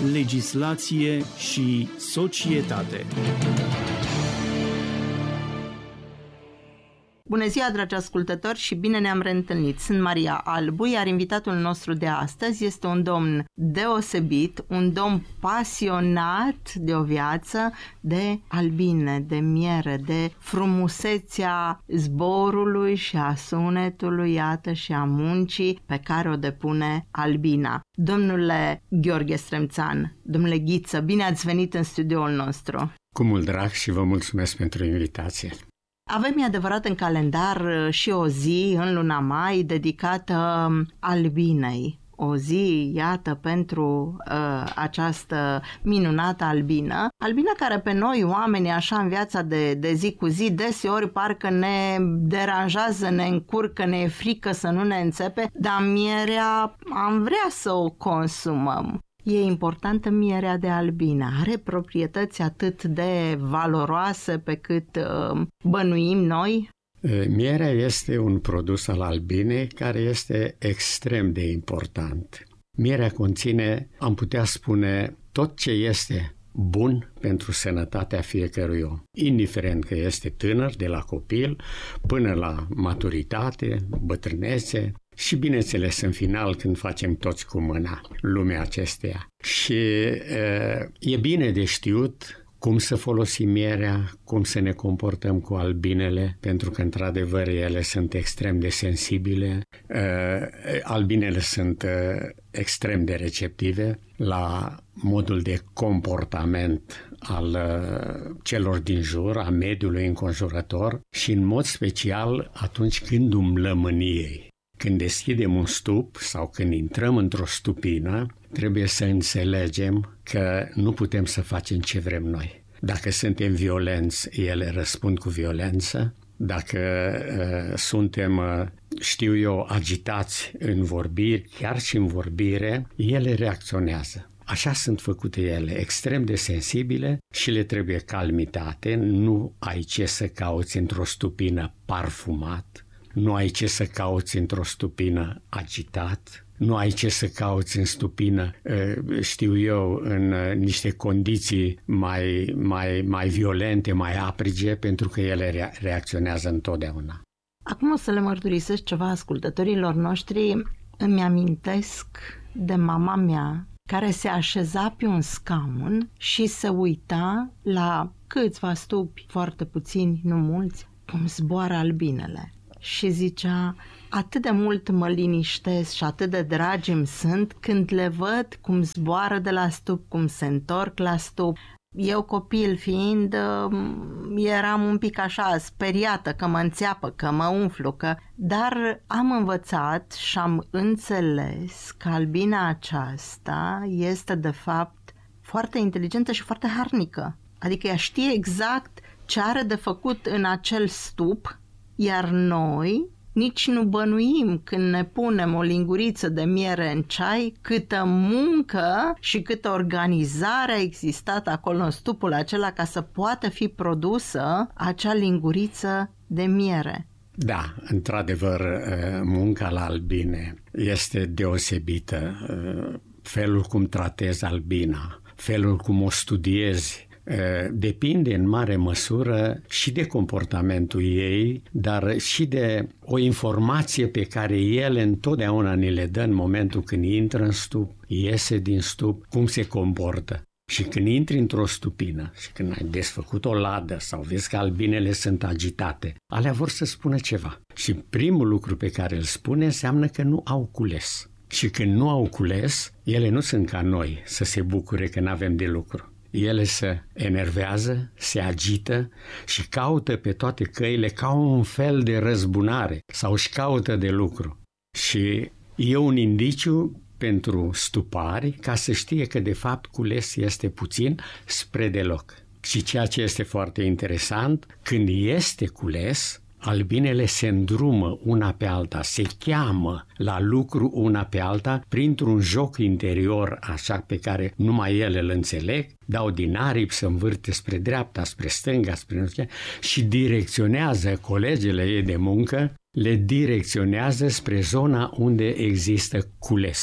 legislație și societate. Bună ziua, dragi ascultători, și bine ne-am reîntâlnit. Sunt Maria Albu, iar invitatul nostru de astăzi este un domn deosebit, un domn pasionat de o viață de albine, de miere, de frumusețea zborului și a sunetului, iată, și a muncii pe care o depune albina. Domnule Gheorghe Stremțan, domnule Ghiță, bine ați venit în studioul nostru. Cu mult drag și vă mulțumesc pentru invitație. Avem, e adevărat, în calendar și o zi în luna mai dedicată albinei. O zi, iată, pentru această minunată albină. Albina care pe noi, oamenii, așa în viața de zi cu zi, deseori parcă ne deranjează, ne încurcă, ne e frică să nu ne înțepe, dar mierea am vrea să o consumăm. E importantă mierea de albină, are proprietăți atât de valoroase pe cât bănuim noi? Mierea este un produs al albinei care este extrem de important. Mierea conține, am putea spune, tot ce este bun pentru sănătatea fiecărui om, indiferent că este tânăr, de la copil până la maturitate, bătrânețe și, bineînțeles, în final, când facem toți cu mâna lumea acesteia. Și e bine de știut cum să folosim mierea, cum să ne comportăm cu albinele, pentru că, într-adevăr, ele sunt extrem de sensibile. Albinele sunt extrem de receptive la modul de comportament al celor din jur, a mediului înconjurător și, în mod special, atunci când umblăm în ei. Când deschidem un stup sau când intrăm într-o stupină, trebuie să înțelegem că nu putem să facem ce vrem noi. Dacă suntem violenți, ele răspund cu violență. Dacă suntem, agitați în vorbiri, chiar și în vorbire, ele reacționează. Așa sunt făcute ele, extrem de sensibile și le trebuie calmitate. Nu ai ce să cauți într-o stupină parfumat. Nu ai ce să cauți într-o stupină agitat, nu ai ce să cauți în stupină, în niște condiții mai violente, mai aprige, pentru că ele reacționează întotdeauna. Acum o să le mărturisesc ceva ascultătorilor noștri. Îmi amintesc de mama mea care se așeza pe un scaun și se uita la câțiva stupi, foarte puțini, nu mulți, cum zboară albinele. Și zicea, atât de mult mă liniștesc și atât de dragi îmi sunt când le văd cum zboară de la stup, cum se întorc la stup. Eu, copil fiind, eram un pic așa speriată că mă înțeapă, că mă umflu, dar am învățat și am înțeles că albina aceasta este de fapt foarte inteligentă și foarte harnică. Adică ea știe exact ce are de făcut în acel stup, iar noi nici nu bănuim când ne punem o linguriță de miere în ceai câtă muncă și câtă organizare a existat acolo în stupul acela ca să poată fi produsă acea linguriță de miere. Da, într-adevăr, munca la albine este deosebită. Felul cum tratezi albina, felul cum o studiezi, depinde în mare măsură și de comportamentul ei, dar și de o informație pe care el întotdeauna ne le dă în momentul când intră în stup, iese din stup, cum se comportă. Și când intri într-o stupină și când ai desfăcut o ladă sau vezi că albinele sunt agitate, alea vor să spună ceva. Și primul lucru pe care îl spune înseamnă că nu au cules. Și când nu au cules, ele nu sunt ca noi să se bucure că n-avem de lucru. Ele se enervează, se agită și caută pe toate căile ca un fel de răzbunare sau își caută de lucru. Și e un indiciu pentru stupari ca să știe că de fapt cules este puțin spre deloc. Și ceea ce este foarte interesant, când este cules, albinele se îndrumă una pe alta, se cheamă la lucru una pe alta printr-un joc interior așa pe care numai ele îl înțeleg, dau din aripi, se învârte spre dreapta, spre stânga, și direcționează colegele ei de muncă, le direcționează spre zona unde există cules.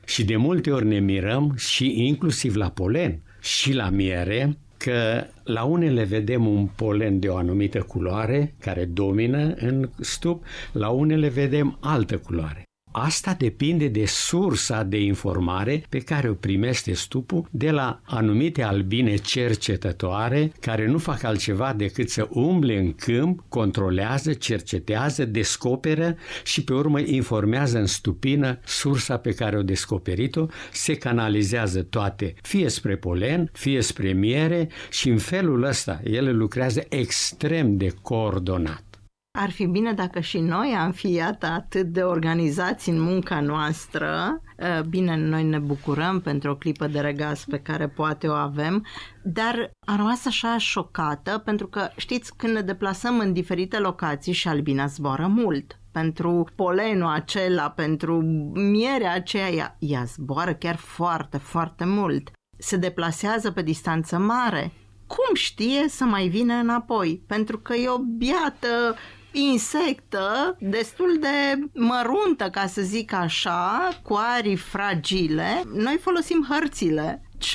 Și de multe ori ne mirăm și inclusiv la polen și la miere, că la unele vedem un polen de o anumită culoare care domină în stup, la unele vedem altă culoare. Asta depinde de sursa de informare pe care o primește stupul de la anumite albine cercetătoare care nu fac altceva decât să umble în câmp, controlează, cercetează, descoperă și pe urmă informează în stupină sursa pe care o descoperit-o, se canalizează toate, fie spre polen, fie spre miere și în felul ăsta ele lucrează extrem de coordonat. Ar fi bine dacă și noi am fi, iată, atât de organizați în munca noastră. Bine, noi ne bucurăm pentru o clipă de regaz pe care poate o avem, dar am rămas așa șocată pentru că, știți, când ne deplasăm în diferite locații și albina zboară mult. Pentru polenul acela, pentru mierea aceea, ea zboară chiar foarte, foarte mult. Se deplasează pe distanță mare. Cum știe să mai vină înapoi? Pentru că e o biată insectă destul de măruntă, ca să zic așa, cu arii fragile. Noi folosim hărțile. Ce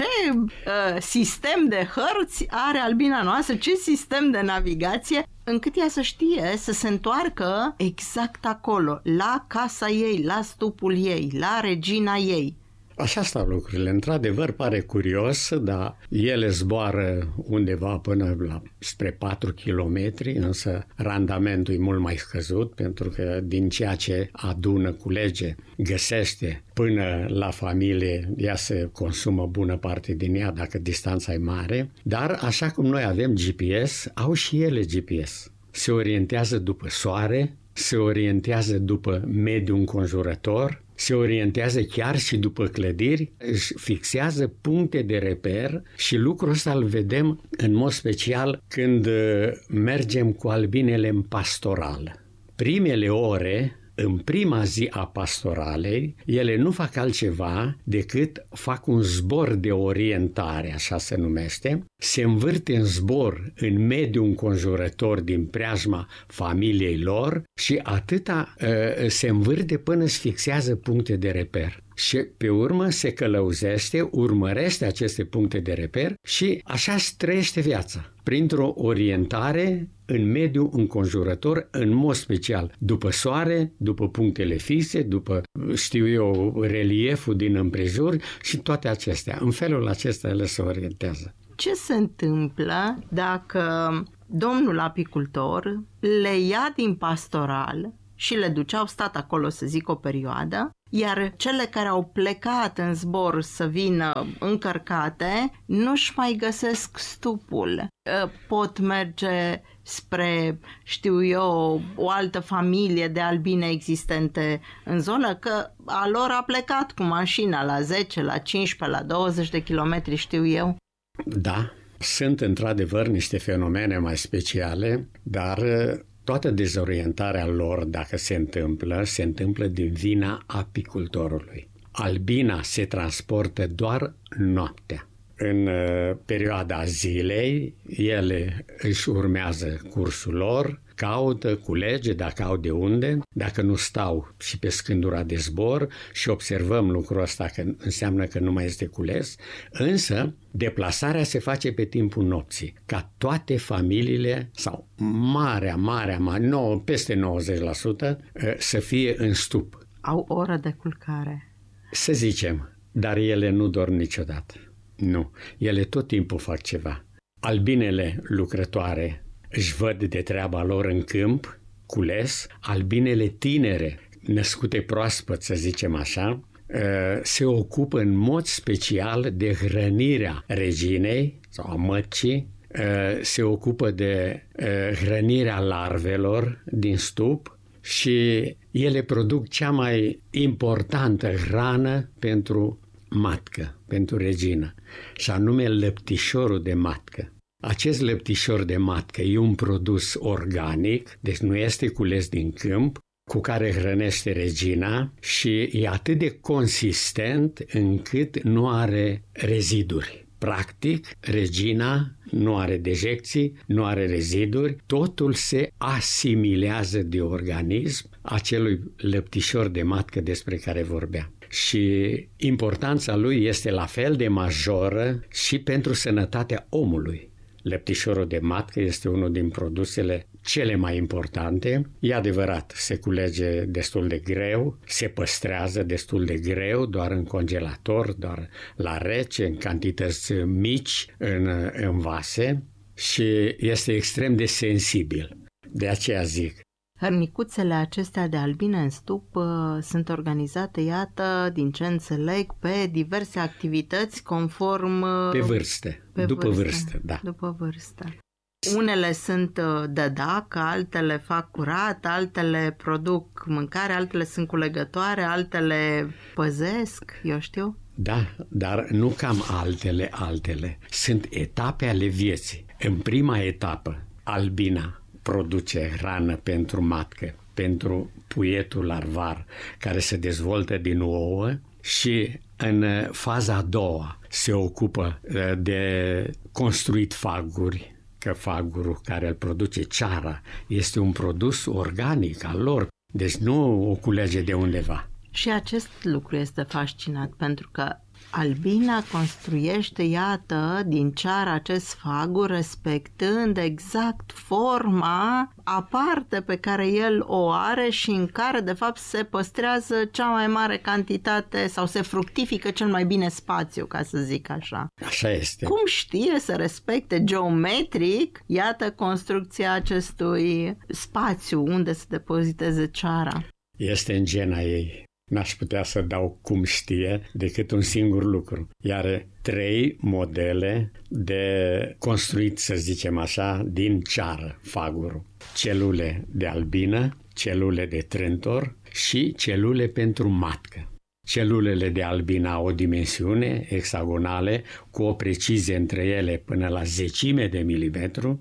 sistem de hărți are albina noastră, ce sistem de navigație, încât ea să știe să se întoarcă exact acolo, la casa ei, la stupul ei, la regina ei. Așa stau lucrurile. Într-adevăr pare curios, dar ele zboară undeva până spre 4 kilometri, însă randamentul e mult mai scăzut pentru că din ceea ce adună, culege, găsește până la familie, ea se consumă bună parte din ea dacă distanța e mare, dar așa cum noi avem GPS, au și ele GPS. Se orientează după soare, se orientează după mediul înconjurător, se orientează chiar și după clădiri, își fixează puncte de reper și lucrul ăsta îl vedem în mod special când mergem cu albinele în pastorală. Primele ore, în prima zi a pastoralei, ele nu fac altceva decât fac un zbor de orientare, așa se numește, se învârte în zbor în mediul înconjurător din preajma familiei lor și atâta se învârte până își fixează puncte de reper. Și pe urmă se călăuzește, urmărește aceste puncte de reper și așa își trăiește viața, printr-o orientare în mediul înconjurător, în mod special după soare, după punctele fixe, după, știu eu, relieful din împrejur și toate acestea. În felul acesta ele se orientează. Ce se întâmplă dacă domnul apicultor le ia din pastoral și le duce, au stat acolo, să zic, o perioadă, iar cele care au plecat în zbor să vină încărcate nu-și mai găsesc stupul? Pot merge spre, știu eu, o altă familie de albine existente în zonă, că a lor a plecat cu mașina la 10, la 15, la 20 de kilometri, știu eu. Da, sunt într-adevăr niște fenomene mai speciale, dar toată dezorientarea lor, dacă se întâmplă din vina apicultorului. Albina se transportă doar noaptea. În perioada zilei, ele își urmează cursul lor, caută, culege dacă au de unde, dacă nu stau și pe scândura de zbor și observăm lucrul ăsta că înseamnă că nu mai este cules, însă deplasarea se face pe timpul nopții, ca toate familiile sau peste 90% să fie în stup. Au oră de culcare. Să zicem, dar ele nu dorm niciodată. Nu, ele tot timpul fac ceva. Albinele lucrătoare își văd de treaba lor în câmp, cules, albinele tinere, născute proaspăt, să zicem așa, se ocupă în mod special de hrănirea reginei sau a măcii, se ocupă de hrănirea larvelor din stup și ele produc cea mai importantă hrană pentru matcă, pentru regină, și anume lăptișorul de matcă. Acest lăptișor de matcă e un produs organic, deci nu este cules din câmp, cu care hrănește regina și e atât de consistent încât nu are reziduri. Practic, regina nu are dejecții, nu are reziduri, totul se asimilează de organism acelui lăptișor de matcă despre care vorbeam. și importanța lui este la fel de majoră și pentru sănătatea omului. Lăptișorul de matcă este unul din produsele cele mai importante. E adevărat, se culege destul de greu, se păstrează destul de greu, doar în congelator, doar la rece, în cantități mici, în vase și este extrem de sensibil. De aceea zic. Hărnicuțele acestea de albine în stup sunt organizate, iată, din ce înțeleg, pe diverse activități conform... Pe vârste, după vârstă, da. După vârstă. Unele sunt de dac, altele fac curat, altele produc mâncare, altele sunt culegătoare, altele păzesc, eu știu. Da, dar nu cam altele. Sunt etape ale vieții. În prima etapă, albina produce hrană pentru matcă, pentru puietul larvar care se dezvoltă din ouă și în faza a doua se ocupă de construit faguri, că fagurul care îl produce ceara este un produs organic al lor, deci nu o culege de undeva. Și acest lucru este fascinant pentru că albina construiește, iată, din ceară acest fagur, respectând exact forma aparte pe care el o are și în care, de fapt, se păstrează cea mai mare cantitate sau se fructifică cel mai bine spațiu, ca să zic așa. Așa este. Cum știe să respecte geometric, iată, construcția acestui spațiu unde se depoziteze ceara? Este în gena ei. N-aș putea să dau cum știe decât un singur lucru. Iar 3 modele de construit, să zicem așa, din ceară, fagurul. Celule de albină, celule de trântor și celule pentru matcă. Celulele de albină au o dimensiune hexagonale cu o precizie între ele până la 10 de milimetru.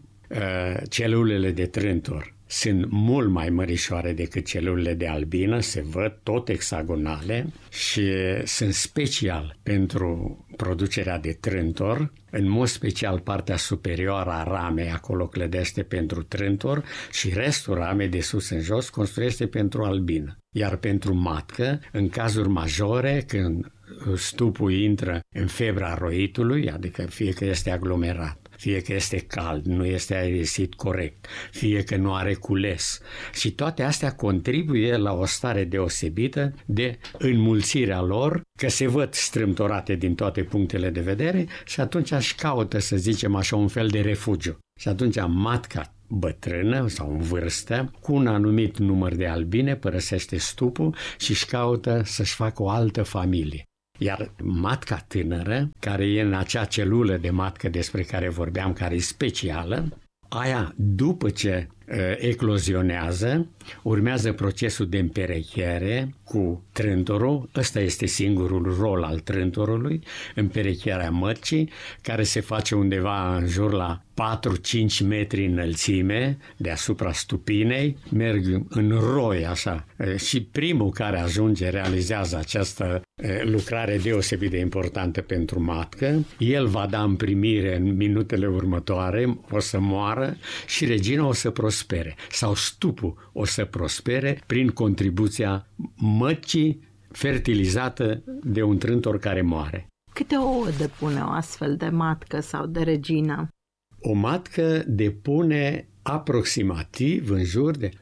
Celulele de trântor sunt mult mai mărișoare decât celulele de albină, se văd tot hexagonale și sunt special pentru producerea de trântor, în mod special partea superioară a ramei, acolo clădește pentru trântor și restul ramei de sus în jos construiește pentru albină. Iar pentru matcă, în cazuri majore, când stupul intră în febra roitului, adică fie că este aglomerat, fie că este cald, nu este aerisit corect, fie că nu are cules. Și toate astea contribuie la o stare deosebită de înmulțirea lor, că se văd strâmtorate din toate punctele de vedere și atunci își caută, să zicem așa, un fel de refugiu. Și atunci matca bătrână sau în vârstă, cu un anumit număr de albine, părăsește stupul și își caută să-și facă o altă familie. Iar matca tânără, care e în acea celulă de matcă despre care vorbeam, care e specială, aia după ce eclozionează, urmează procesul de împerechiere cu trântorul. Ăsta este singurul rol al trântorului, împerecherea mătcii, care se face undeva în jur la 4-5 metri înălțime deasupra stupinei, merg în roi așa și primul care ajunge realizează această lucrare deosebit de importantă pentru matcă. El va da în primire în minutele următoare, o să moară și regina o să prospere sau stupul o să prospere prin contribuția mătcii fertilizată de un trântor care moare. Câte ouă depune o astfel de matcă sau de regină? O matcă depune aproximativ în jur de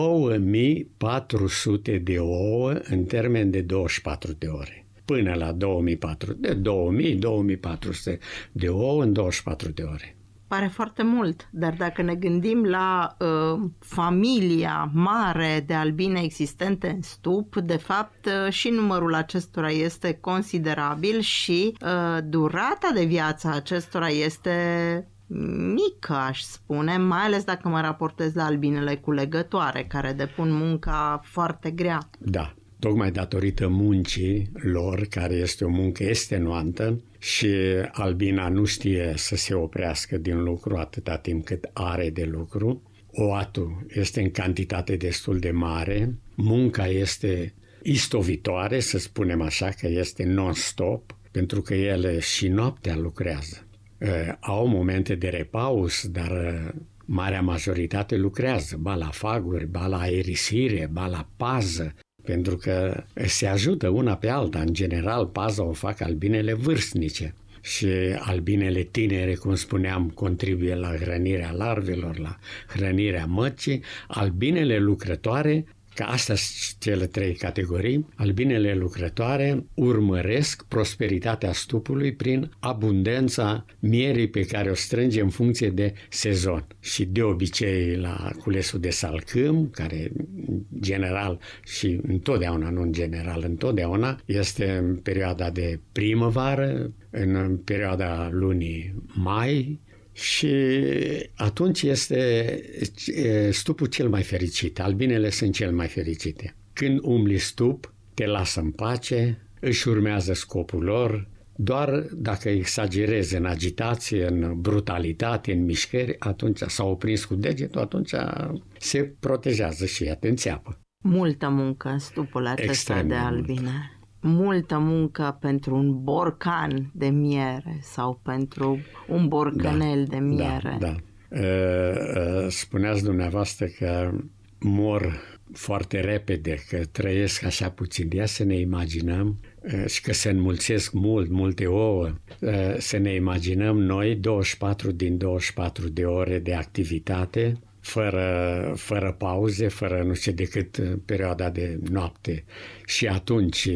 2400 de ouă în termen de 24 de ore. Până la 2400 de ouă în 24 de ore. Pare foarte mult, dar dacă ne gândim la familia mare de albine existente în stup, de fapt și numărul acestora este considerabil și durata de viață acestora este mică, aș spune, mai ales dacă mă raportez la albinele culegătoare, care depun munca foarte grea. Da, tocmai datorită muncii lor, care este o muncă extenuantă și albina nu știe să se oprească din lucru atâta timp cât are de lucru. Oatul este în cantitate destul de mare, munca este istovitoare, să spunem așa, că este non-stop, pentru că ele și noaptea lucrează. Au momente de repaus, dar marea majoritate lucrează, ba la faguri, ba la aerisire, ba la pază, pentru că se ajută una pe alta. În general, paza o fac albinele vârstnice și albinele tinere, cum spuneam, contribuie la hrănirea larvelor, la hrănirea măcii. Albinele lucrătoare, că astea sunt cele 3 categorii, albinele lucrătoare urmăresc prosperitatea stupului prin abundența mierii pe care o strânge în funcție de sezon. Și de obicei la culesul de salcâm, care în general și întotdeauna, nu în general, întotdeauna este în perioada de primăvară, în perioada lunii mai, și atunci este stupul cel mai fericit. Albinele sunt cel mai fericite. Când umbli stup, te lasă în pace, își urmează scopul lor, doar dacă exagerezi în agitație, în brutalitate, în mișcări, atunci s-au oprins cu degetul, atunci se protejează și ea, te înțeapă. Multă muncă în stupul acesta de albine. Multă muncă pentru un borcan de miere sau pentru un borcanel de miere. Da. Spuneați dumneavoastră că mor foarte repede, că trăiesc așa puțin. Ia să ne imaginăm și că se înmulțesc multe ouă. Să ne imaginăm noi 24 din 24 de ore de activitate, fără pauze, fără nu știu decât perioada de noapte, și atunci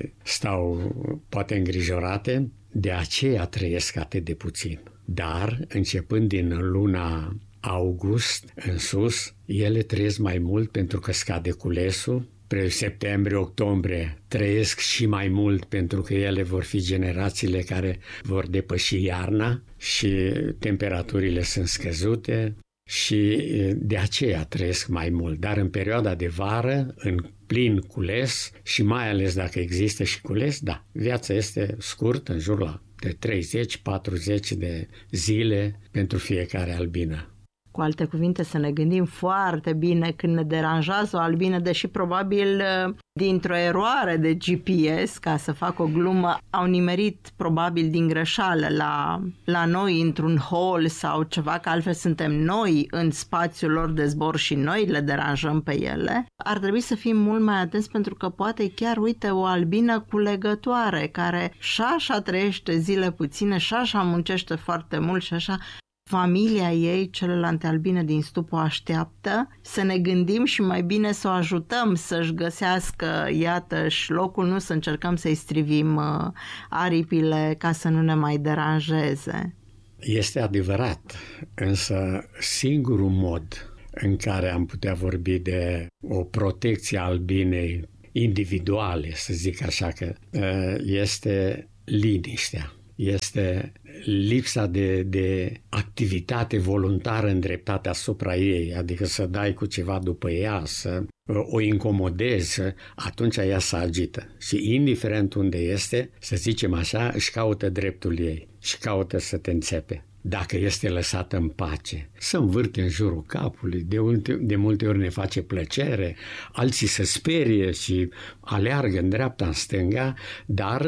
stau poate îngrijorate, de aceea trăiesc atât de puțin. Dar începând din luna august în sus, ele trăiesc mai mult pentru că scade culesul. Spre septembrie, octombrie trăiesc și mai mult pentru că ele vor fi generațiile care vor depăși iarna și temperaturile sunt scăzute. Și de aceea trăiesc mai mult. Dar în perioada de vară, în plin cules, și mai ales dacă există și cules, da, viața este scurtă, în jur de 30-40 de zile pentru fiecare albină. Cu alte cuvinte, să ne gândim foarte bine când ne deranjează o albină, deși probabil dintr-o eroare de GPS, ca să fac o glumă, au nimerit probabil din greșeală la noi într-un hol sau ceva, că altfel suntem noi în spațiul lor de zbor și noi le deranjăm pe ele. Ar trebui să fim mult mai atenți, pentru că poate chiar, uite, o albină culegătoare care și așa trăiește zile puține și așa muncește foarte mult și așa, familia ei, celelalte albine din stup, o așteaptă, să ne gândim și mai bine să o ajutăm să-și găsească, iată-și locul, nu să încercăm să-i strivim aripile ca să nu ne mai deranjeze. Este adevărat, însă singurul mod în care am putea vorbi de o protecție a albinei individuale, să zic așa, că este liniștea. Este lipsa de activitate voluntară îndreptată asupra ei, adică să dai cu ceva după ea, să o incomodezi, atunci ea se agită. Și indiferent unde este, să zicem așa, își caută dreptul ei și caută să te înțepe. Dacă este lăsată în pace, să învârte în jurul capului, de multe ori ne face plăcere, alții se sperie și aleargă în dreapta, în stânga, dar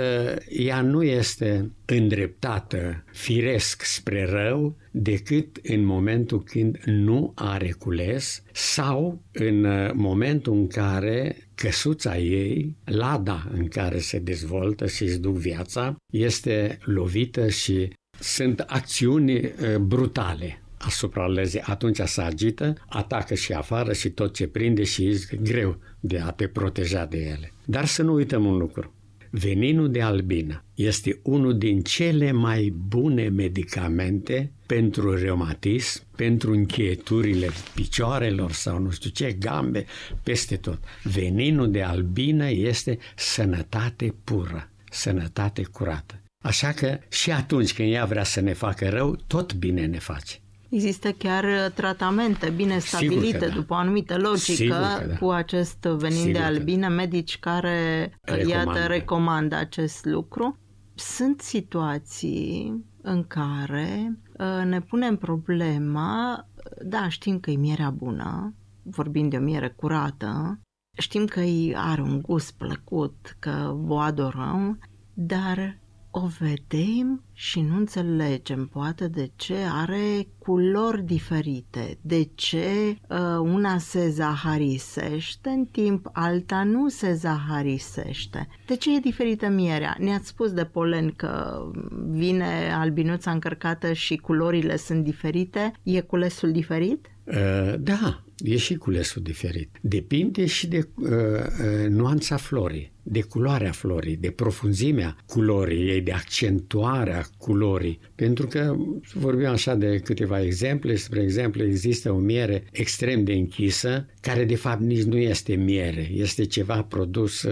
ea nu este îndreptată firesc spre rău decât în momentul când nu are cules sau în momentul în care căsuța ei, lada în care se dezvoltă și își duc viața, este lovită și sunt acțiuni brutale asupra lăzii. Atunci se agită, atacă și afară și tot ce prinde și e greu de a te proteja de ele. Dar să nu uităm un lucru. Veninul de albină este unul din cele mai bune medicamente pentru reumatism, pentru încheieturile picioarelor sau nu știu ce, gambe, peste tot. Veninul de albină este sănătate pură, sănătate curată. Așa că și atunci când ea vrea să ne facă rău, tot bine ne face. Există chiar tratamente bine stabilite după o anumită logică cu acest venin de albină, medici care recomandă acest lucru. Sunt situații în care ne punem problema, da, știm că e mierea bună, vorbim de o miere curată, știm că are un gust plăcut, că o adorăm, dar o vedem și nu înțelegem poate de ce are culori diferite, de ce una se zaharisește în timp alta nu se zaharisește. De ce e diferită mierea? Ne-ați spus de polen că vine albinuța încărcată și culorile sunt diferite. E culesul diferit? Da, e și culesul diferit. Depinde și de nuanța florii, de culoarea florii, de profunzimea culorii ei, de accentuarea culorii. Pentru că vorbim așa de câteva exemple. Spre exemplu, există o miere extrem de închisă, care de fapt nici nu este miere, este ceva produs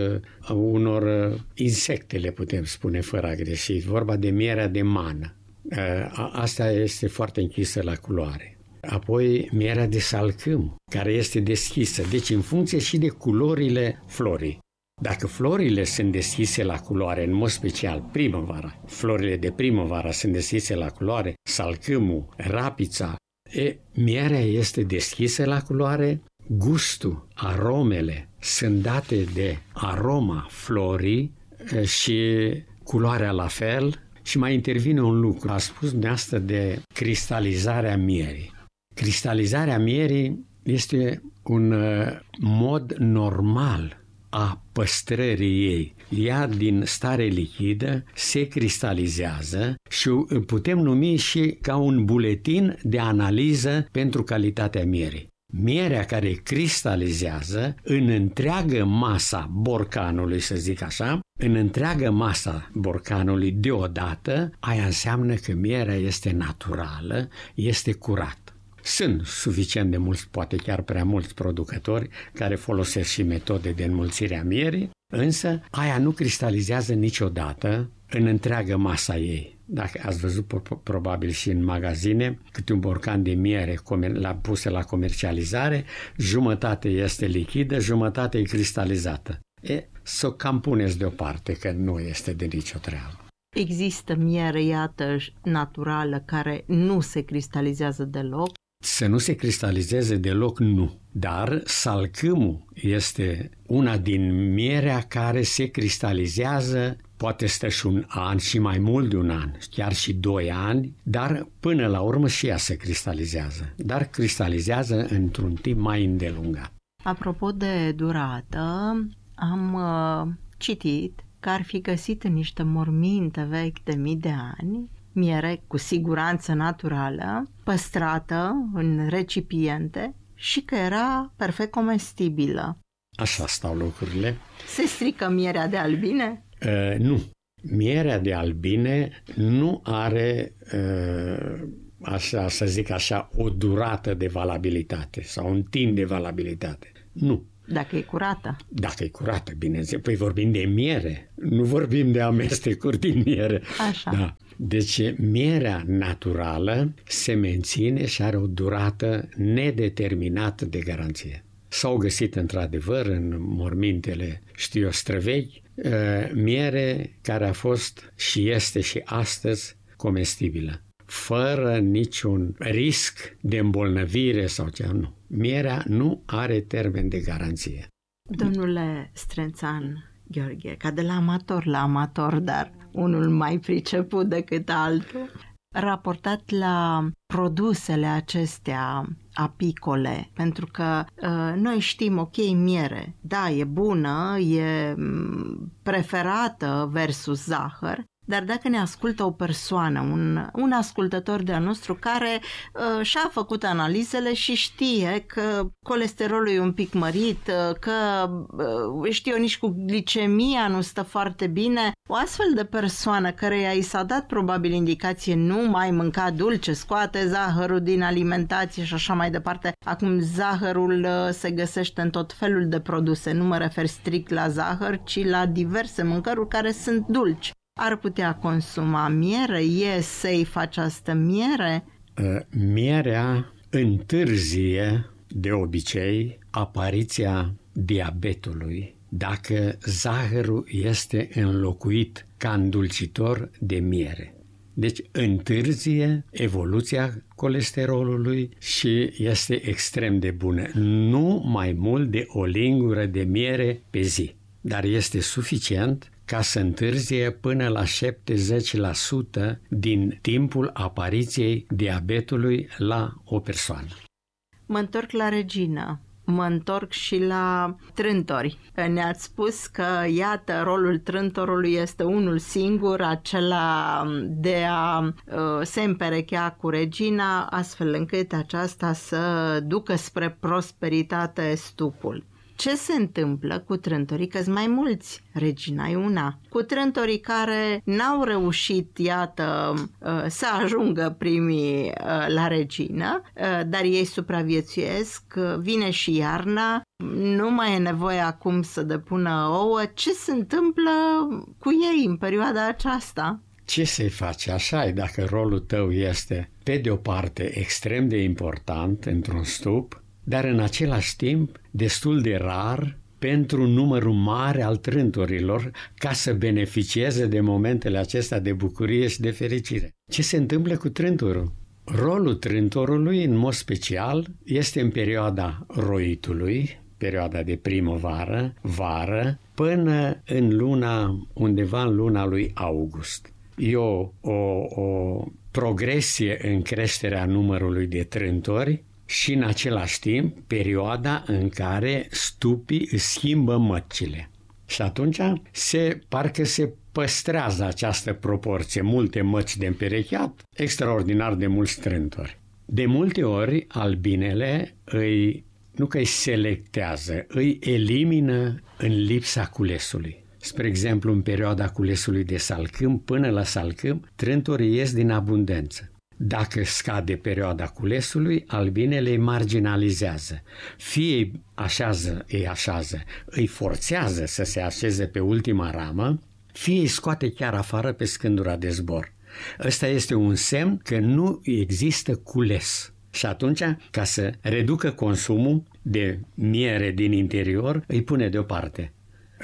unor insecte, le putem spune fără a greși. Vorba de mierea de mană. Asta este foarte închisă la culoare. Apoi mierea de salcâm, care este deschisă, deci în funcție și de culorile florii. Dacă florile sunt deschise la culoare, în mod special primăvara, florile de primăvară sunt deschise la culoare, salcâmul, rapița, mierea este deschisă la culoare, gustul, aromele sunt date de aroma florii și culoarea la fel. Și mai intervine un lucru, a spus dumneavoastră de cristalizarea mierii. Cristalizarea mierii este un mod normal a păstrării ei. Ea din stare lichidă se cristalizează și putem numi și ca un buletin de analiză pentru calitatea mierii. Mierea care cristalizează în întreagă masa borcanului, să zic așa, în întreagă masa borcanului deodată, aia înseamnă că mierea este naturală, este curată. Sunt suficient de mulți, poate chiar prea mulți producători care folosesc și metode de înmulțire a mierii, însă aia nu cristalizează niciodată în întreagă masa ei. Dacă ați văzut probabil și în magazine, câte un borcan de miere puse la comercializare, jumătate este lichidă, jumătate e cristalizată. Să o cam puneți deoparte, că nu este de nicio treabă. Există miere, iată, naturală, care nu se cristalizează deloc? Să nu se cristalizeze deloc, nu. Dar salcâmul este una din mierea care se cristalizează, poate stă și un an și mai mult de un an, chiar și 2 ani, dar până la urmă și ea se cristalizează. Dar cristalizează într-un timp mai îndelungat. Apropo de durată, am citit că ar fi găsit în niște morminte vechi de mii de ani miere cu siguranță naturală, păstrată în recipiente și că era perfect comestibilă. Așa stau lucrurile. Se strică mierea de albine? Nu. Mierea de albine nu are, așa să zic așa, o durată de valabilitate sau un timp de valabilitate. Nu. Dacă e curată. Dacă e curată, bineînțeles. Păi vorbim de miere, nu vorbim de amestecuri din miere. Așa. Da. Deci mierea naturală se menține și are o durată nedeterminată de garanție. S-au găsit într-adevăr în mormintele, străvechi, miere care a fost și este și astăzi comestibilă, fără niciun risc de îmbolnăvire sau ceva, nu. Mierea nu are termen de garanție. Domnule Strențan Gheorghe, ca de la amator la amator, dar unul mai priceput decât altul, raportat la produsele acestea apicole, pentru că noi știm, ok, miere, da, e bună, e preferată versus zahăr, dar dacă ne ascultă o persoană, un ascultător de-al nostru care și-a făcut analizele și știe că colesterolul e un pic mărit, că știu nici cu glicemia nu stă foarte bine, o astfel de persoană căreia i s-a dat probabil indicație nu mai mânca dulce, scoate zahărul din alimentație și așa mai departe. Acum zahărul se găsește în tot felul de produse, nu mă refer strict la zahăr, ci la diverse mâncăruri care sunt dulci. Ar putea consuma miere? E safe această miere? Mierea întârzie de obicei apariția diabetului dacă zahărul este înlocuit ca îndulcitor de miere. Deci întârzie evoluția colesterolului și este extrem de bună. Nu mai mult de o lingură de miere pe zi. Dar este suficient ca să întârzie până la 70% din timpul apariției diabetului la o persoană. Mă întorc la Regina. Mă întorc și la trântori. Ne-ați spus că, iată, rolul trântorului este unul singur, acela de a se împerechea cu Regina, astfel încât aceasta să ducă spre prosperitate stupul. Ce se întâmplă cu trântorii? Că-s mai mulți, Regina e una. Cu trântorii care n-au reușit, iată, să ajungă primii la Regină, dar ei supraviețuiesc, vine și iarna, nu mai e nevoie acum să depună ouă. Ce se întâmplă cu ei în perioada aceasta? Ce să-i faci? Așa e, dacă rolul tău este, pe de o parte, extrem de important într-un stup, dar în același timp destul de rar pentru numărul mare al trântorilor ca să beneficieze de momentele acestea de bucurie și de fericire. Ce se întâmplă cu trântorul? Rolul trântorului, în mod special, este în perioada roitului, perioada de primăvară, vară, până undeva în luna lui august. E o progresie în creșterea numărului de trântori și în același timp perioada în care stupii își schimbă măcile. Și atunci parcă se păstrează această proporție, multe măci de împerecheat, extraordinar de mulți trântori. De multe ori albinele nu că îi selectează, îi elimină în lipsa culesului. Spre exemplu, în perioada culesului de salcâm, până la salcâm, trântorii ies din abundență. Dacă scade perioada culesului, albinele îi marginalizează. Fie îi așează, îi forțează să se așeze pe ultima ramă, fie îi scoate chiar afară pe scândura de zbor. Ăsta este un semn că nu există cules. Și atunci, ca să reducă consumul de miere din interior, îi pune deoparte.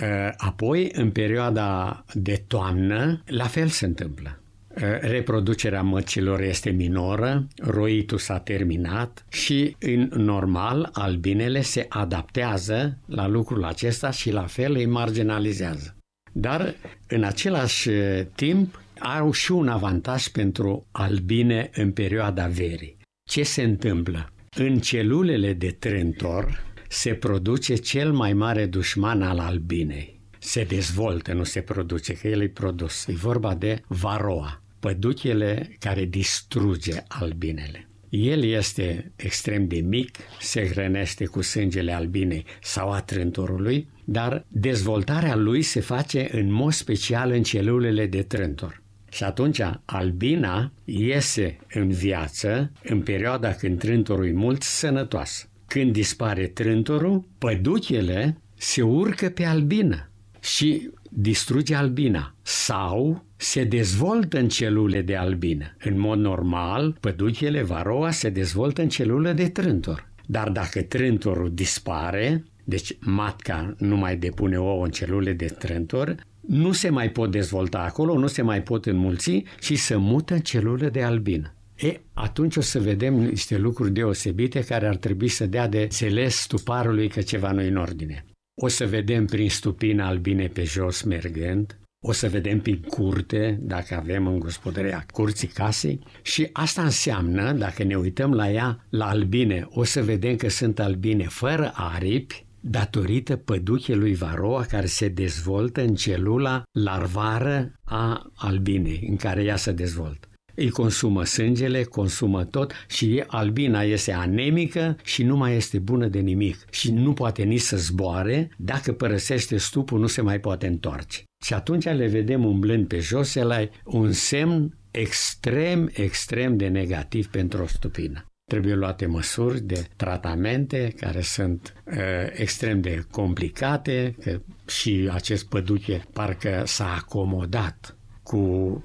Apoi, în perioada de toamnă, la fel se întâmplă. Reproducerea măcilor este minoră, roitul s-a terminat și, în normal, albinele se adaptează la lucrul acesta și la fel îi marginalizează. Dar, în același timp, au și un avantaj pentru albine în perioada verii. Ce se întâmplă? În celulele de trântor se produce cel mai mare dușman al albinei. Se dezvoltă, nu se produce, că el e produs. E vorba de varoa, păduchele care distruge albinele. El este extrem de mic, se hrănește cu sângele albinei sau a trântorului, dar dezvoltarea lui se face în mod special în celulele de trântor. Și atunci albina iese în viață în perioada când trântorul e mult sănătoasă. Când dispare trântorul, păduchele se urcă pe albină și distruge albina sau se dezvoltă în celule de albină. În mod normal, păduchele, varoa, se dezvoltă în celule de trântor. Dar dacă trântorul dispare, deci matca nu mai depune ouă în celule de trântor, nu se mai pot dezvolta acolo, nu se mai pot înmulți și se mută în celule de albină. Atunci o să vedem niște lucruri deosebite care ar trebui să dea de înțeles stuparului că ceva nu e în ordine. O să vedem prin stupina albine pe jos mergând, o să vedem prin curte, dacă avem în gospodăria curții casei, și asta înseamnă, dacă ne uităm la ea, la albine, o să vedem că sunt albine fără aripi, datorită păduchelui varoa care se dezvoltă în celula larvară a albinei, în care ea se dezvoltă. Îi consumă sângele, consumă tot și albina este anemică și nu mai este bună de nimic și nu poate nici să zboare, dacă părăsește stupul nu se mai poate întoarce. Și atunci le vedem umblând pe jos, ăla e un semn extrem, extrem de negativ pentru o stupină. Trebuie luate măsuri de tratamente care sunt extrem de complicate, că și acest păduche parcă s-a acomodat cu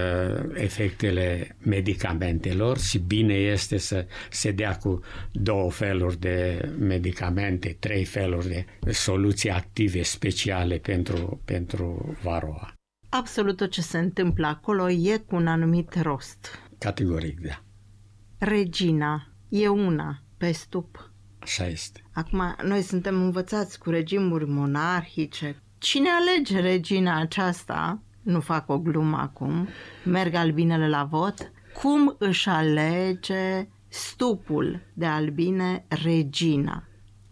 efectele medicamentelor și bine este să se dea cu 2 feluri de medicamente, 3 feluri de soluții active speciale pentru varoa. Absolut tot ce se întâmplă acolo e cu un anumit rost. Categoric, da. Regina e una pe stup. Așa este. Acum, noi suntem învățați cu regimuri monarhice. cine alege regina aceasta, nu fac o glumă acum, merg albinele la vot, cum își alege stupul de albine regina?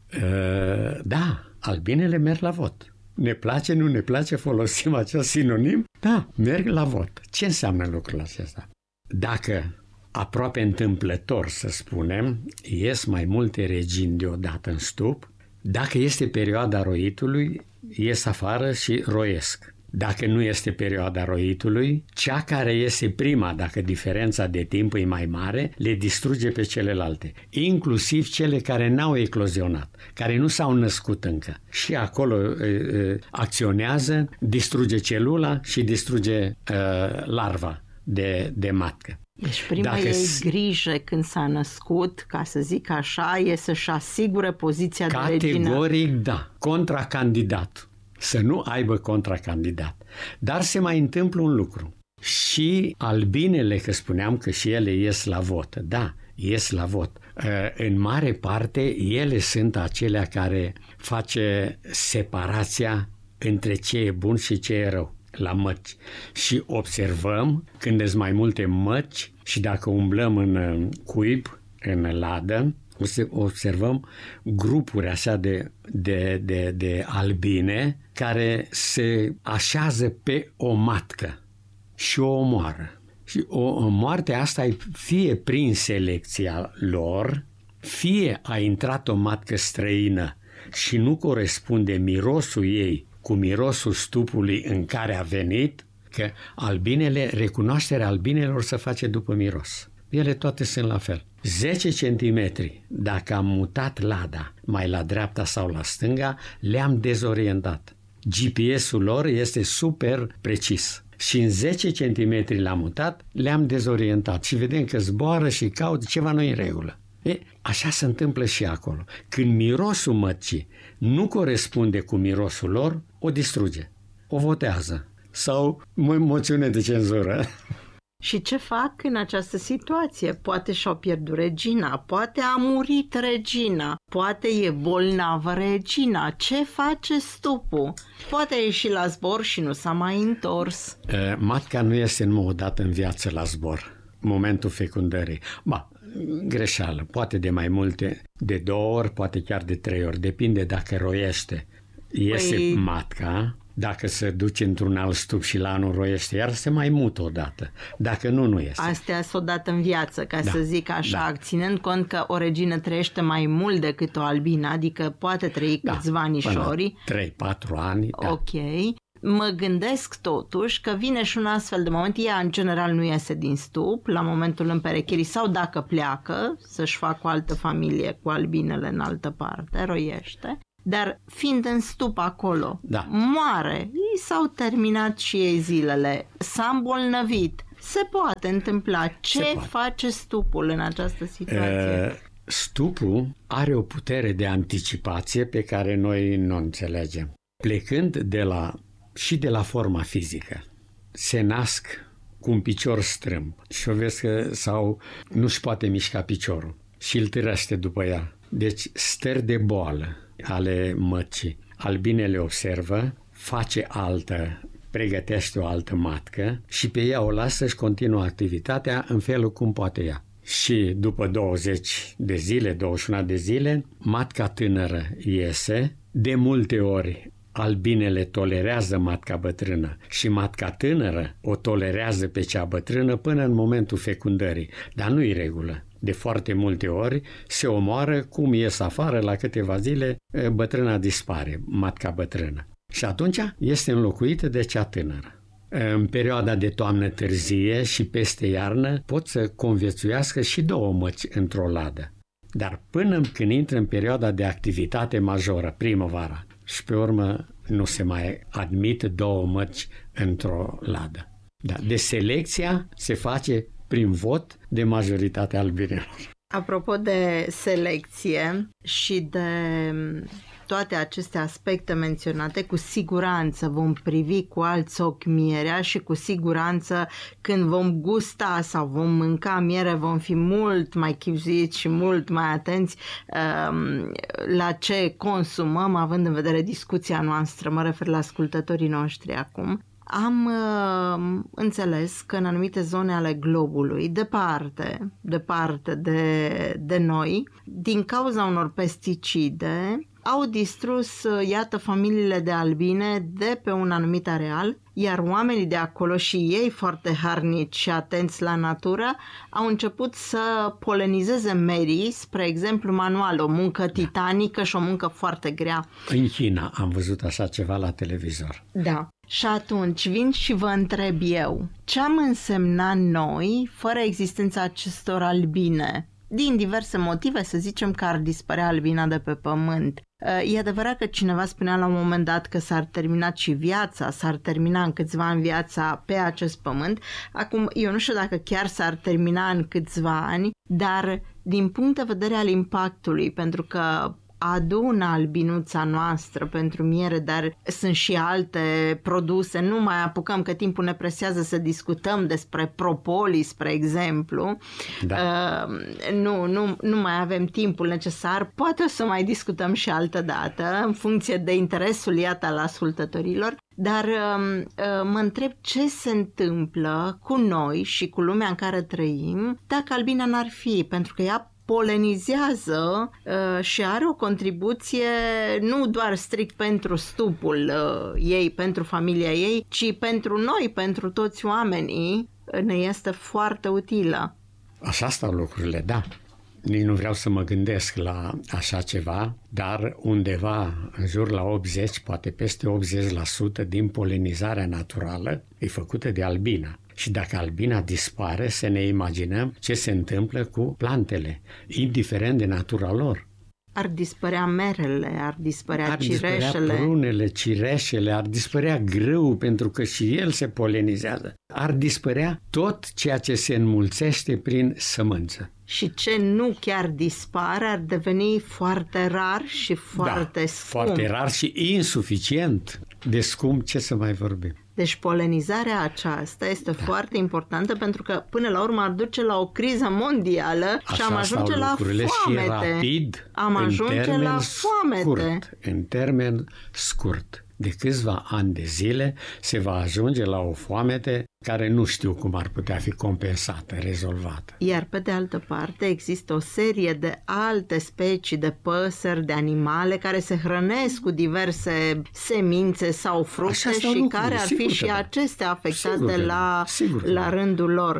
Da, albinele merg la vot. Ne place, nu ne place, folosim acest sinonim? Da, merg la vot. Ce înseamnă lucrul acesta? Dacă aproape întâmplător, să spunem, ies mai multe regini deodată în stup, dacă este perioada roitului, ies afară și roiesc. Dacă nu este perioada roitului, cea care iese prima, dacă diferența de timp e mai mare, le distruge pe celelalte, inclusiv cele care n-au eclozionat, care nu s-au născut încă. Și acolo acționează, distruge celula și distruge larva de matcă. Deci prima ei grijă când s-a născut, ca să zic așa, e să-și asigure poziția de regină. Categoric da, contracandidat. Să nu aibă contracandidat. Dar se mai întâmplă un lucru. Și albinele, că spuneam că și ele ies la vot. Da, ies la vot. În mare parte, ele sunt acelea care face separația între ce e bun și ce e rău la măci. Și observăm când sunt mai multe măci și dacă umblăm în cuib, în ladă, observăm grupuri așa de albine care se așează pe o matcă și o omoară. Și moartea asta e fie prin selecția lor, fie a intrat o matcă străină și nu corespunde mirosul ei cu mirosul stupului în care a venit, că recunoașterea albinelor se face după miros. Ele toate sunt la fel. 10 centimetri, dacă am mutat lada mai la dreapta sau la stânga, le-am dezorientat. GPS-ul lor este super precis. Și în 10 centimetri l-am mutat, le-am dezorientat. Și vedem că zboară și caut ceva nu în regulă. Așa se întâmplă și acolo. Când mirosul măcii nu corespunde cu mirosul lor, o distruge. O votează. Sau moțiune de cenzură. Și ce fac în această situație? Poate și-au pierdut regina, poate a murit regina, poate e bolnavă regina. Ce face stupul? Poate a ieșit la zbor și nu s-a mai întors. Matca nu este numai o dată în viață la zbor, momentul fecundării. Greșeală, poate de mai multe, de 2 ori, poate chiar de 3 ori, depinde dacă roiește. Iese matca. Dacă se duce într-un alt stup și la anul roiește, iar se mai mută odată. Dacă nu este. Astea sunt odată în viață, ca să zic așa, ținând cont că o regină trăiește mai mult decât o albină, adică poate trăi câțiva anișori. 3-4 ani. Ok. Mă gândesc totuși că vine și un astfel de moment, ea în general nu iese din stup la momentul împerecherii sau dacă pleacă să-și facă o altă familie cu albinele în altă parte, roiește. Dar fiind în stup acolo, moare, i s-au terminat și ei zilele, s-a îmbolnăvit, se poate întâmpla. Ce face stupul în această situație? Stupul are o putere de anticipație pe care noi nu înțelegem. Plecând de la forma fizică, se nasc cu un picior strâmb și o vezi că sau nu-și poate mișca piciorul și îl târăște după ea. Deci stări de boală ale măcii. Albinele observă, pregătește o altă matcă și pe ea o lasă și continuă activitatea în felul cum poate ea. Și după 20 de zile, 21 de zile, matca tânără iese. De multe ori albinele tolerează matca bătrână și matca tânără o tolerează pe cea bătrână până în momentul fecundării. Dar nu-i regulă. De foarte multe ori se omoară, cum ies afară, la câteva zile bătrâna dispare, matca bătrână. Și atunci este înlocuită de cea tânără. În perioada de toamnă târzie și peste iarnă pot să conviețuiască și 2 măci într-o ladă. Dar până când intră în perioada de activitate majoră, primăvara, și pe urmă nu se mai admit 2 măci într-o ladă. De selecția se face prin vot de majoritatea albinelor. Apropo de selecție și de toate aceste aspecte menționate, cu siguranță vom privi cu alți ochi mierea și cu siguranță când vom gusta sau vom mânca miere vom fi mult mai chibzuiți și mult mai atenți la ce consumăm, având în vedere discuția noastră, mă refer la ascultătorii noștri acum. Am înțeles că în anumite zone ale globului, departe de noi, din cauza unor pesticide, au distrus, iată, familiile de albine de pe un anumit areal, iar oamenii de acolo și ei foarte harnici și atenți la natură au început să polenizeze merii, spre exemplu manual, o muncă titanică și o muncă foarte grea. În China am văzut așa ceva la televizor. Da. Și atunci vin și vă întreb eu, ce am însemnat noi fără existența acestor albine? Din diverse motive, să zicem că ar dispărea albina de pe pământ. E adevărat că cineva spunea la un moment dat că s-ar termina și viața, s-ar termina în câțiva ani viața pe acest pământ. Acum, eu nu știu dacă chiar s-ar termina în câțiva ani, dar din punct de vedere al impactului, pentru că adună albinuța noastră pentru miere, dar sunt și alte produse. Nu mai apucăm, că timpul ne presează să discutăm despre propolis, spre exemplu. Da. Nu mai avem timpul necesar. Poate o să mai discutăm și altă dată, în funcție de interesul, iată, al ascultătorilor. Dar mă întreb ce se întâmplă cu noi și cu lumea în care trăim dacă albina n-ar fi, pentru că ea polenizează și are o contribuție nu doar strict pentru stupul ei, pentru familia ei, ci pentru noi, pentru toți oamenii, ne este foarte utilă. Așa stau lucrurile, da. Nici nu vreau să mă gândesc la așa ceva, dar undeva în jur la 80, poate peste 80% din polenizarea naturală e făcută de albina. Și dacă albina dispare, să ne imaginăm ce se întâmplă cu plantele, indiferent de natura lor. Ar dispărea merele, ar dispărea cireșele. Ar dispărea prunele, cireșele, ar dispărea grâul, pentru că și el se polenizează. Ar dispărea tot ceea ce se înmulțește prin sămânță. Și ce nu chiar dispare ar deveni foarte rar și foarte scump. Foarte rar și insuficient de scump, ce să mai vorbim. Deci polenizarea aceasta este foarte importantă, pentru că până la urmă ar duce la o criză mondială. Așa și am ajunge la foamete. Și rapid, am ajunge la foamete. În termen scurt. De câțiva ani de zile se va ajunge la o foamete care nu știu cum ar putea fi compensată, rezolvată. Iar pe de altă parte există o serie de alte specii de păsări, de animale care se hrănesc cu diverse semințe sau fructe și care ar fi și acestea afectate la rândul lor.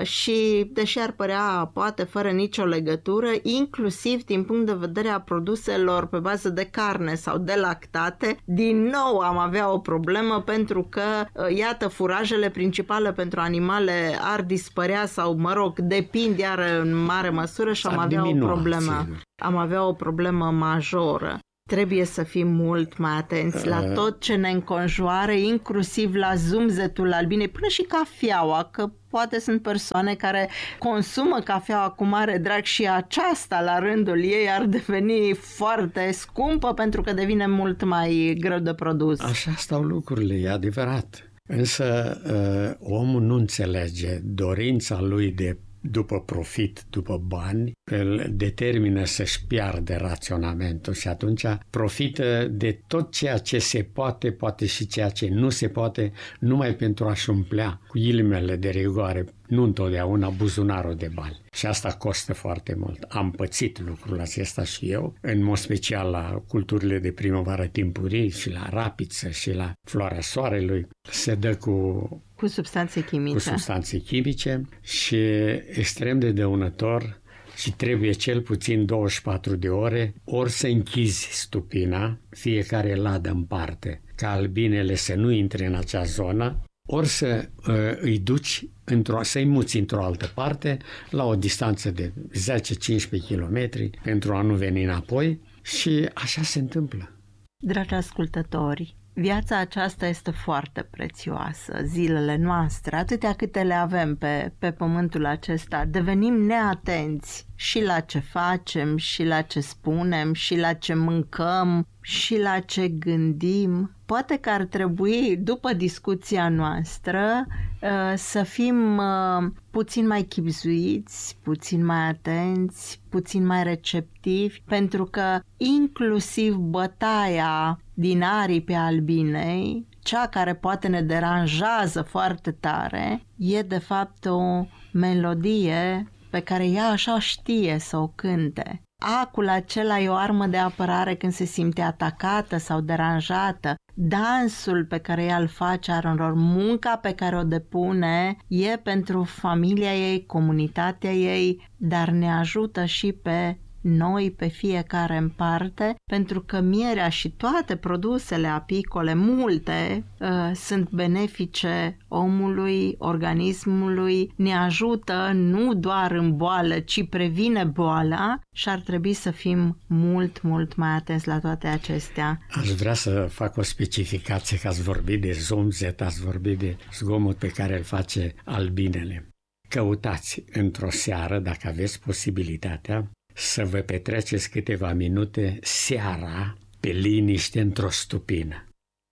Și deși ar părea poate fără nicio legătură, inclusiv din punct de vedere a produselor pe bază de carne sau de lactate, din nou am avea o problemă, pentru că, iată, furajele principale pentru animale ar dispărea sau, mă rog, depind iar în mare măsură și am avea o problemă. Am avea o problemă majoră. Trebuie să fim mult mai atenți la tot ce ne înconjoară, inclusiv la zumzetul albinei, până și cafeaua, că poate sunt persoane care consumă cafeaua cu mare drag și aceasta la rândul ei ar deveni foarte scumpă pentru că devine mult mai greu de produs. Așa stau lucrurile, e adevărat. Însă omul nu înțelege dorința lui după profit, după bani, îl determină să-și piardă raționamentul și atunci profită de tot ceea ce se poate, poate și ceea ce nu se poate, numai pentru a-și umplea cu ghilimele de rigoare, nu întotdeauna, buzunarul de bani. Și asta costă foarte mult. Am pățit lucrul acesta și eu, în mod special la culturile de primăvară timpurii și la rapiță și la floarea soarelui. Se dă cu substanțe chimice. Cu substanțe chimice și extrem de dăunător și trebuie cel puțin 24 de ore ori să închizi stupina, fiecare ladă în parte, ca albinele să nu intre în acea zonă, ori să îi duci să-i muți într-o altă parte, la o distanță de 10-15 km, pentru a nu veni înapoi, și așa se întâmplă. Dragi ascultători, viața aceasta este foarte prețioasă, zilele noastre, atâtea câte le avem pe pământul acesta, devenim neatenți și la ce facem, și la ce spunem, și la ce mâncăm, și la ce gândim. Poate că ar trebui, după discuția noastră, să fim puțin mai chibzuiți, puțin mai atenți, puțin mai receptivi, pentru că inclusiv bătaia din aripii albinei, cea care poate ne deranjează foarte tare, e de fapt o melodie pe care ea așa știe să o cânte. Acul acela e o armă de apărare când se simte atacată sau deranjată. Dansul pe care ea îl face aronor, munca pe care o depune e pentru familia ei, comunitatea ei, dar ne ajută și pe noi, pe fiecare în parte, pentru că mierea și toate produsele apicole, multe, sunt benefice omului, organismului, ne ajută nu doar în boală, ci previne boala și ar trebui să fim mult, mult mai atenți la toate acestea. Aș vrea să fac o specificație, că ați vorbit de zumzet, ați vorbit de zgomot pe care îl face albinele. Căutați într-o seară, dacă aveți posibilitatea, să vă petreceți câteva minute seara pe liniște într-o stupină.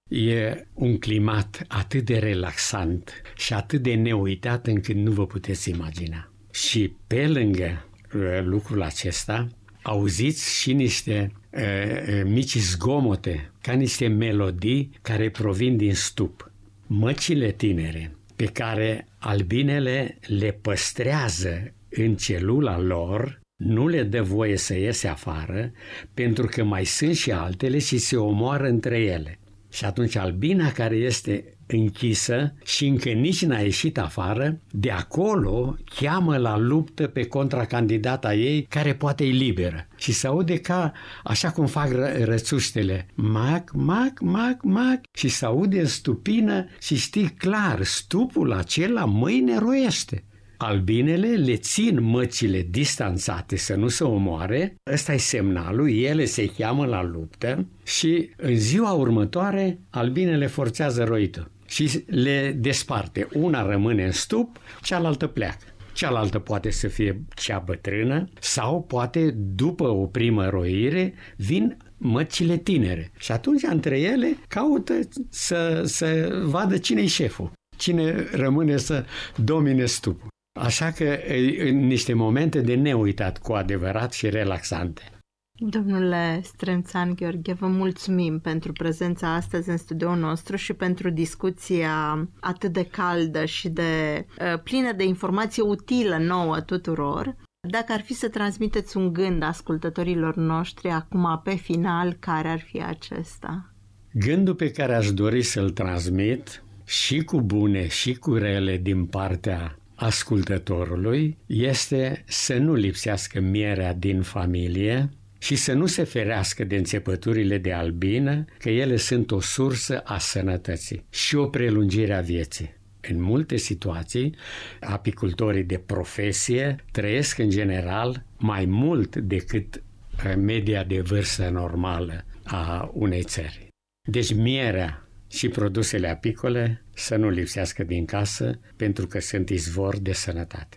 E un climat atât de relaxant și atât de neuitat încât nu vă puteți imagina. Și pe lângă lucrul acesta, auziți și niște mici zgomote, ca niște melodii care provin din stup. Măcile tinere pe care albinele le păstrează în celula lor, nu le dă voie să iese afară, pentru că mai sunt și altele și se omoară între ele. Și atunci albina care este închisă și încă nici n-a ieșit afară, de acolo cheamă la luptă pe contracandidata ei, care poate e liberă. Și se aude ca, așa cum fac rățuștele, mac, mac, mac, mac, și se aude în stupină și știi clar, stupul acela mâine roiește. Albinele le țin măcile distanțate să nu se omoare, ăsta e semnalul, ele se cheamă la luptă și în ziua următoare albinele forțează roitul și le desparte. Una rămâne în stup, cealaltă pleacă. Cealaltă poate să fie cea bătrână sau poate după o primă roire vin măcile tinere și atunci între ele caută să vadă cine-i șeful, cine rămâne să domine stupul. Așa că în niște momente de neuitat cu adevărat și relaxante. Domnule Stremțan Gheorghe, vă mulțumim pentru prezența astăzi în studioul nostru și pentru discuția atât de caldă și de plină de informație utilă nouă tuturor. Dacă ar fi să transmiteți un gând ascultătorilor noștri acum pe final, care ar fi acesta? Gândul pe care aș dori să-l transmit și cu bune și cu rele din partea ascultătorului este să nu lipsească mierea din familie și să nu se ferească de înțepăturile de albină, că ele sunt o sursă a sănătății și o prelungire a vieții. În multe situații, apicultorii de profesie trăiesc în general mai mult decât media de vârstă normală a unei țări. Deci mierea și produsele apicole să nu lipsească din casă, pentru că sunt izvor de sănătate.